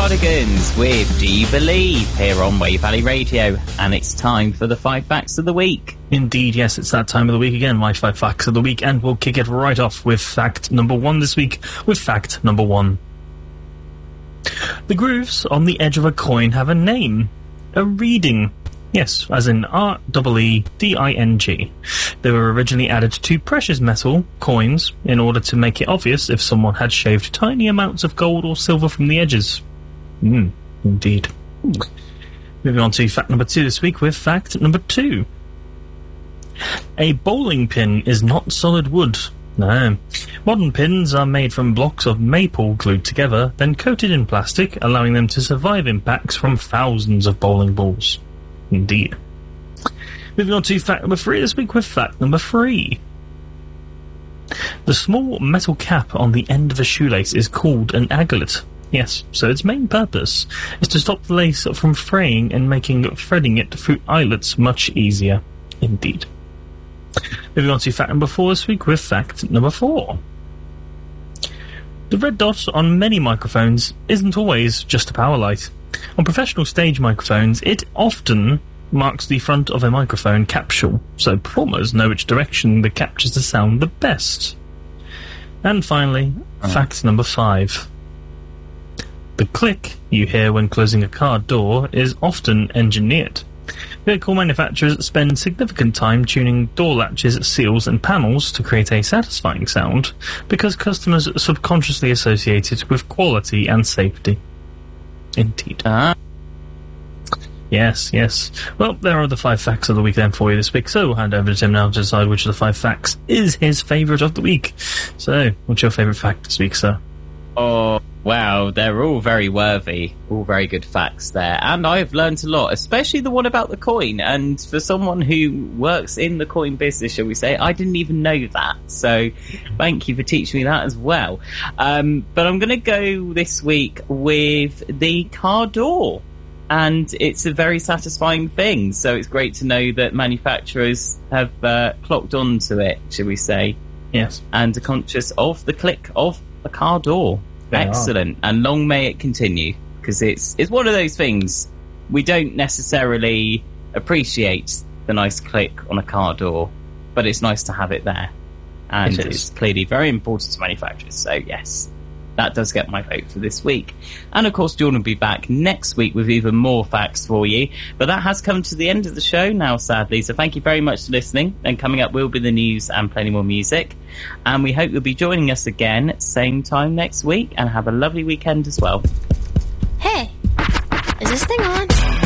Cardigans with Do You Believe here on Wave Valley Radio, and it's time for the 5 facts of the week. Indeed, yes, it's that time of the week again, my 5 facts of the week, and we'll kick it right off with fact number 1 this week, with fact number 1. The grooves on the edge of a coin have a name, a reading. Yes, as in R-E-E-D-I-N-G. They were originally added to precious metal coins in order to make it obvious if someone had shaved tiny amounts of gold or silver from the edges. Indeed. Moving on to fact number 2 this week with fact number 2. A bowling pin is not solid wood. No. Modern pins are made from blocks of maple glued together, then coated in plastic, allowing them to survive impacts from thousands of bowling balls. Indeed. Moving on to fact number 3 this week with fact number 3. The small metal cap on the end of a shoelace is called an aglet. Yes, so its main purpose is to stop the lace from fraying and making threading it through eyelets much easier. Indeed. Moving on to fact number 4 this week with fact number 4. The red dot on many microphones isn't always just a power light. On professional stage microphones, it often marks the front of a microphone capsule, so performers know which direction that captures the sound the best. And finally, fact number 5. The click you hear when closing a car door is often engineered. Vehicle manufacturers spend significant time tuning door latches, seals and panels to create a satisfying sound because customers subconsciously associate it with quality and safety. Indeed. Yes. Well, there are the 5 facts of the week then for you this week, so we'll hand over to Tim now to decide which of the 5 facts is his favourite of the week. So, what's your favourite fact this week, sir? Oh, wow, they're all very worthy, all very good facts there, and I've learnt a lot, especially the one about the coin, and for someone who works in the coin business, shall we say, I didn't even know that, so thank you for teaching me that as well. But I'm going to go this week with the car door, and it's a very satisfying thing, so it's great to know that manufacturers have clocked on to it, shall we say. Yes. And are conscious of the click of a car door. Excellent, and long may it continue, because it's one of those things we don't necessarily appreciate, the nice click on a car door, but it's nice to have it there, and it's clearly very important to manufacturers, so yes, that does get my vote for this week. And of course Jordan will be back next week with even more facts for you, but that has come to the end of the show now, sadly, so thank you very much for listening, and coming up will be the news and plenty more music, and we hope you'll be joining us again same time next week, and have a lovely weekend as well. Hey, is this thing on?